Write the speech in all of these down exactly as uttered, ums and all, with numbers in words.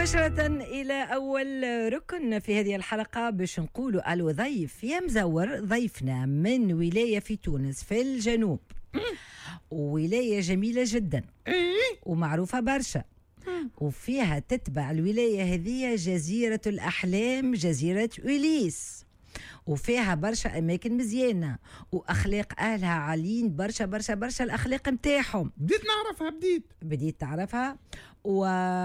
مباشرة إلى أول ركن في هذه الحلقة باش نقولوا ألو ضيف يا مزور. ضيفنا من ولاية في تونس في الجنوب، ولاية جميلة جدا ومعروفة برشا، وفيها تتبع الولاية هذه جزيرة الأحلام، جزيرة أوليس، وفيها برشا أماكن مزيانة وأخلاق أهلها عاليين برشا برشا برشا الأخلاق متاعهم. بديت نعرفها بديت بديت تعرفها و...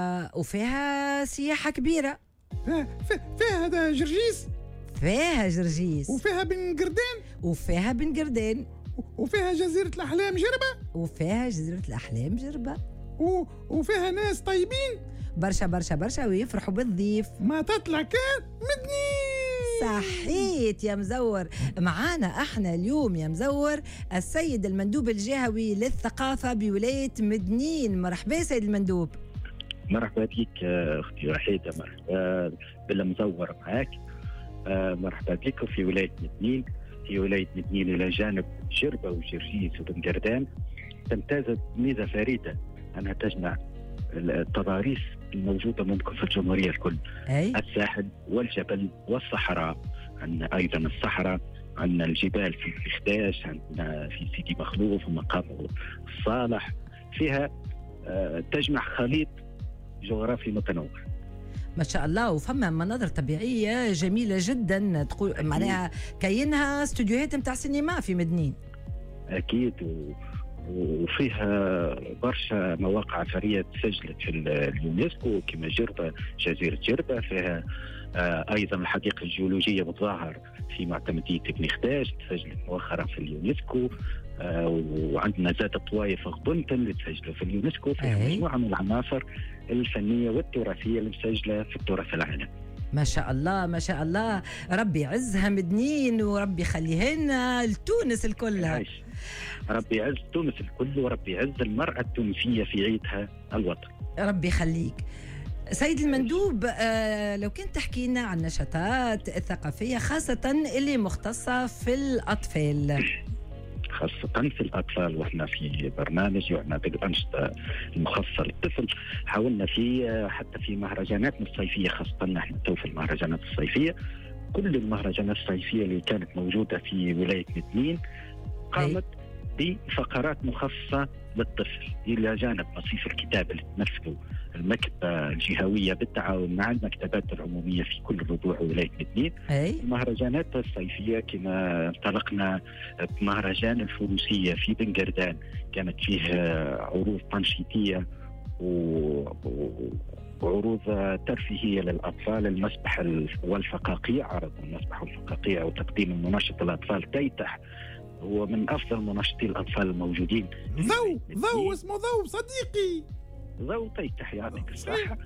وفيها سياحة كبيرة. فيها, فيها هذا جرجيس، فيها جرجيس، وفيها بن قردان، وفيها بن قردان، وفيها جزيرة الأحلام جربة، وفيها جزيرة الأحلام جربة، و... وفيها ناس طيبين برشا برشا برشا ويفرحوا بالضيف. ما تطلع كان مدني. صحيت يا مزور. معانا احنا اليوم يا مزور السيد المندوب الجهوي للثقافة بولاية مدنين. مرحبا سيد المندوب. مرحبا بك اختي وحيدة، مرحبا بالمزور معاك. مرحبا بك في ولاية مدنين. في ولاية مدنين إلى جانب جربة وجرجيس وبن قردان تمتاز بميزة فريدة أنها تجمع التضاريس الموجودة ممكن في الجمهورية الكل. أي؟ الساحل والجبل والصحراء، عندنا أيضا الصحراء، عندنا الجبال في الخداش، عندنا في سيدي مخلوف ومقام الصالح. فيها تجمع خليط جغرافي متنوع ما شاء الله، وفما مناظر طبيعية جميلة جدا. تقول معناها كاينها استوديوهات متاع سينما في مدنين. أكيد، و... وفيها برشا مواقع أثرية سجلت في اليونسكو كما جربة، جزيرة جربة. فيها آه أيضا الحديقة الجيولوجية بالظاهر في معتمدية ابن خداش تسجلت مؤخرا في اليونسكو. آه وعندنا زاد الطوايف غبنتن اللي تسجلوا في اليونسكو. فيها مجموعة من العناصر الفنية والتراثية اللي مسجلة في التراث العالمي. ما شاء الله ما شاء الله، ربي يعزها مدنين وربي يخليها لنا لتونس الكلها. ربي يعز تونس الكل وربي يعز المرأة التونسية في عيدها الوطن. ربي يخليك سيد المندوب. آه لو كنت تحكي لنا عن النشاطات الثقافية خاصة اللي مختصة في الأطفال. خاصة في الأطفال، وإحنا في برنامج وإحنا بالأنشطة المخصصة للطفل حاولنا في حتى في مهرجاناتنا الصيفية، خاصة نحن تو في المهرجانات الصيفية. كل المهرجانات الصيفية اللي كانت موجودة في ولاية مدنين قامت بفقرات مخصصة للطفل، إلى جانب مصيف الكتاب اللي تمثله المكتبة الجهوية بالتعاون مع المكتبات العمومية في كل ربوع ولاية مدنين. المهرجانات الصيفية كما انطلقنا بمهرجان الفروسية في بن قردان، كانت فيه عروض تنشيطية وعروض ترفيهية للأطفال. المسبح والفقاقيع، عرض المسبح والفقاقيع وتقديم المنشط للأطفال تيتح، هو من أفضل منشطي الأطفال الموجودين. ضو ضو اسمه ضو صديقي، ضو تيتح يعطيك الصحة.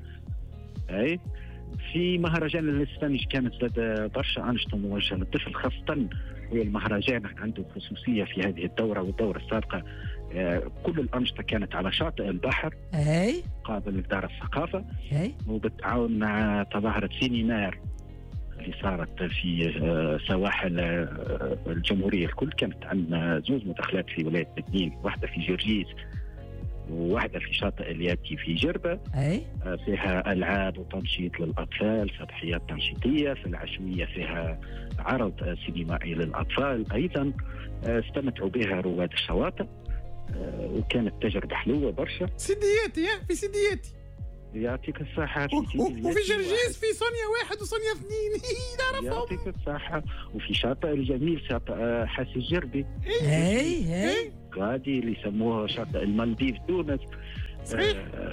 أي في مهرجان الإسبانيش كانت زاد برشا أنشطة موجهة للطفل، خاصة المهرجان عنده خصوصية في هذه الدورة والدورة السابقة. آه كل الأنشطة كانت على شاطئ البحر أي قابل لدار الثقافة، أي وبالتعاون مع تظاهرة سينمار اللي صارت في سواحل الجمهورية الكل. كانت عندنا زوج مداخلات في ولاية مدنين، واحدة في جرجيس وواحدة في شاطئ الياتي في جربة. أي؟ فيها ألعاب وتنشيط للأطفال، صباحيات تنشيطية. في العشوية فيها عرض سينمائي للأطفال أيضا استمتعوا بها رواد الشواطئ، وكانت تجربة حلوة برشا. سيدياتي في سيدياتي يعطيك الصحة. وفي جرجيس في صونيا واحد وصونيا اثنين نعرفهم. يعطيك الصحة. وفي شاطئ الجميل شاطئ حاسي الجربي. اي اي غادي اللي يسموه شاطئ المالديف تونس. صحيح. آه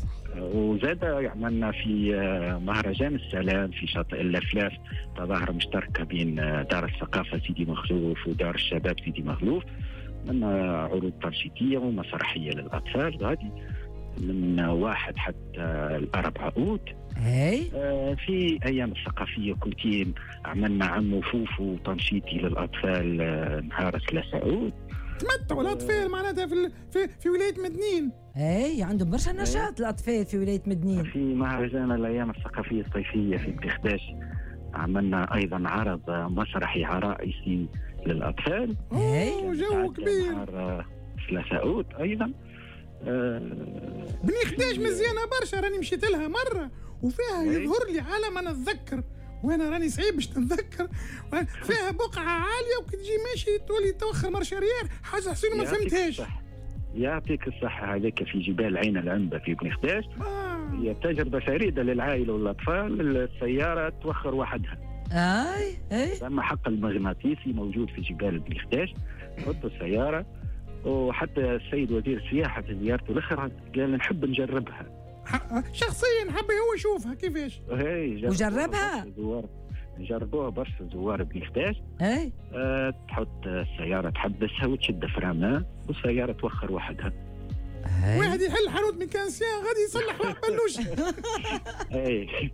وزاد عملنا في مهرجان السلام في شاطئ اللفلاف تظاهرة مشتركة بين دار الثقافة سيدي مخلوف ودار الشباب سيدي مخلوف، من عروض تنشيطية ومسرحية للأطفال غادي من واحد حتى الأربعة أوت. أي آه في أيام الثقافية كنتين عملنا عم وفوفو تنشيطي للأطفال آه نهار ثلاثة أوت. تمتعوا الأطفال معناتها في في في ولاية مدنين. أي عندهم برشا نشاط الأطفال في ولاية مدنين. في مهرجان الأيام الثقافية الصيفية في بخداش عملنا أيضا عرض مسرحي عرائسي للأطفال. أوه جو كبير. نهار ثلاثة أوت أيضا. آه بني خداش مزيانة برشا، راني مشيت لها مرة وفيها يظهر لي عالم انا اتذكر وانا راني صعيب باش نتذكر، فيها بقعه عاليه وكي تجي ماشي تولي توخر مارشاريير، حاجه حسين ما فهمتهاش. يعطيك الصحة. هذاك في جبال عين العنبة في بن خداش. آه. هي تجربة فريدة للعائلة والأطفال. السيارة توخر وحدها. اي اي. ثم حقل مغناطيسي موجود في جبال بن خداش. حطوا السيارة، وحتى السيد وزير السياحة في زيارته الأخرى قال نحب نجربها. شخصيا حب هو يشوفها كيفاش. وجربها. جربوها برشا زوار بن خداش. اي. أه تحط السيارة تحبسها وتشد فرامها والسيارة توخر وحدها. واحد يحل حانوت ميكانسيان غادي يصلح واحد بلوش. اي.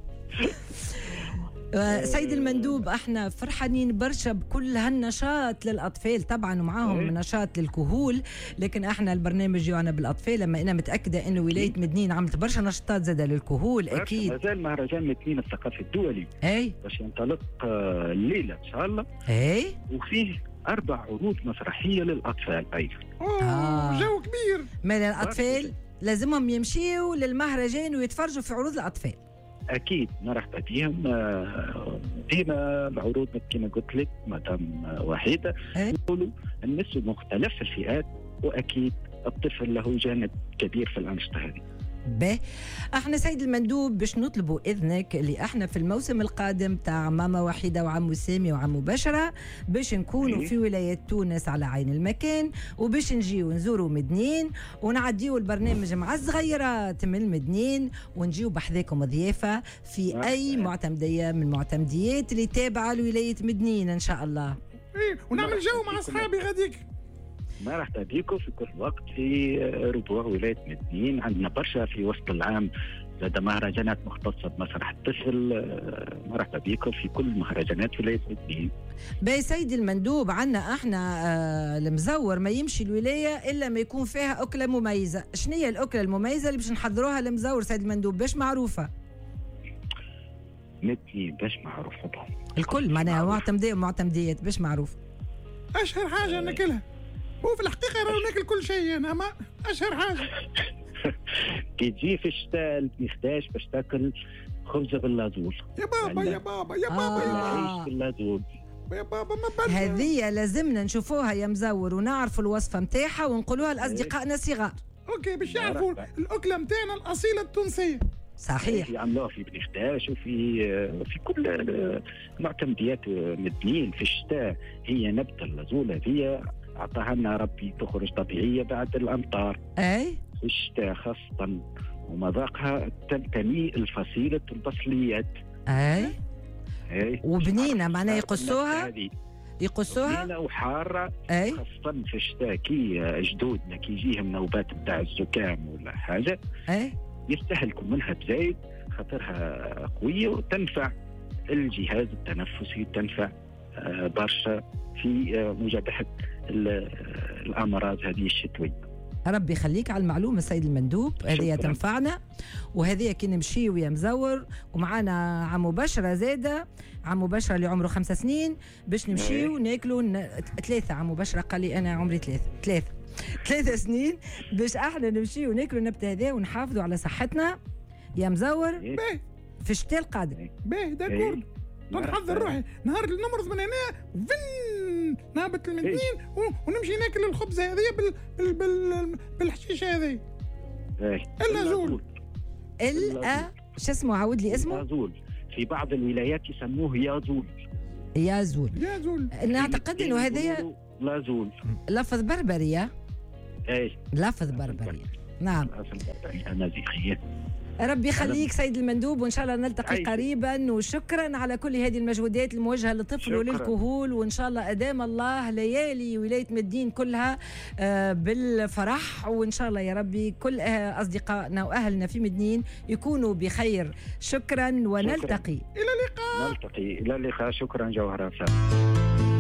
سيد المندوب، احنا فرحانين برشا بكل هالنشاط للاطفال طبعا، ومعاهم إيه؟ نشاط للكهول، لكن احنا البرنامج يعنى بالاطفال. لما انا متاكده انه ولايه مدنين عملت برشا نشاطات زاده للكهول اكيد. مازال مهرجان مدنين الثقافي الدولي اي باش ينطلق الليله ان شاء الله. اي. وفيه اربع عروض مسرحيه للاطفال ايضا. اوه جو كبير. من الاطفال لازمهم يمشيوا للمهرجان ويتفرجوا في عروض الاطفال. اكيد مرحبا بهم. ديما العروض كما قلت لك مدام وحيده يقولوا الناس مختلف الفئات، واكيد الطفل له جانب كبير في الانشطه هذه. به احنا سيد المندوب باش نطلبوا اذنك اللي احنا في الموسم القادم تاع ماما وحيده وعمو سامي وعمو بشره باش نكونوا في ولايه تونس على عين المكان، وباش نجيو نزوروا مدنين ونعديو البرنامج مع الصغيرات من المدنين، ونجيو بحذاكم ضيافه في اي معتمديه من المعتمديات اللي تابعه لولايه مدنين ان شاء الله. ايه ونعمل جو مع اصحابي غاديك. مرحبا بكم في كل وقت في ربوع ولاية مدنين. عندنا برشا في وسط العام لدى مهرجانات مختصة بمسرح الطفل. مرحبا بكم في كل مهرجانات ولاية مدنين. باي سيدي المندوب، عنا احنا آه المزور ما يمشي الولاية إلا ما يكون فيها أكلة مميزة. شنو هي الأكلة المميزة اللي باش نحضروها للمزور سيد المندوب باش معروفة؟ مدنين باش معروفة الكل معناها معتمدية ومعتمديات باش معروفة. أشهر حاجة ناكلها. هو في الحقيقة راهو ناكل كل شيء أنا، ما أشهر حاجة. كي تجي في الشتاء ما يخداش باش تاكل خبز باللازول. يا بابا يا بابا يا بابا يا عيش باللازول. يا بابا ما بنسى. هذه لازمنا نشوفوها يا مزور ونعرفوا الوصفة متاعها ونقولوها لأصدقائنا الصغار. أوكي باش يعرفوا الأكلة متاعنا الأصيلة التونسية. صحيح. يعملوها في بن خداش وفي في كل معتمديات مدنين. في الشتاء هي نبتة اللازول هذه أعطاها لنا ربي تخرج طبيعية بعد الأمطار. أي. في الشتاء خاصة، ومذاقها تنتمي الفصيلة البصليات. أي. أي. وبنينة معناها يقصوها يقصوها بنينة وحارة. أي. خاصة في الشتاء كي جدودنا كي يجيهم نوبات بتاع الزكام ولا حاجة. أي. يستهلكوا منها بزايد خاطرها قوية وتنفع الجهاز التنفسي، تنفع برشا في مجابهة الأمراض هذه الشتوية. ربي يخليك على المعلومة سيد المندوب، هذه تنفعنا. وهذه كي نمشي ويا مزور ومعانا عمو بشرة زادة، عمو بشرة اللي عمره خمسة سنين باش نمشي وناكلوا ن... ثلاثة. عمو بشرة قال لي أنا عمري ثلاثة ثلاثة ثلاثة سنين باش احنا نمشي وناكلوا النبتة هذه ونحافظوا على صحتنا يا مزور في الشتاء القادم. باهي داكورد. نحضر روحي نهار نمرض من هنا فن نهبط المدنين ونمشي ناكل الخبزه هذه بال بال بال بالحشيشه هذه. اللازول. الا شو اسمه؟ عاود لي اسمه. يازول. في بعض الولايات يسموه يازول. يازول. يازول. نعتقد انه هذه لازول لفظ بربري. اي لفظ بربري. نعم. امازيغيه. ربي يخليك سيد المندوب، وإن شاء الله نلتقي عايز. قريبا. وشكرا على كل هذه المجهودات الموجهة للطفل وللكهول، وإن شاء الله أدام الله ليالي ولاية مدين كلها بالفرح، وإن شاء الله يا ربي كل أصدقائنا وأهلنا في مدين يكونوا بخير. شكرا ونلتقي. شكرا. إلى اللقاء. نلتقي إلى اللقاء. شكرا جوهرة.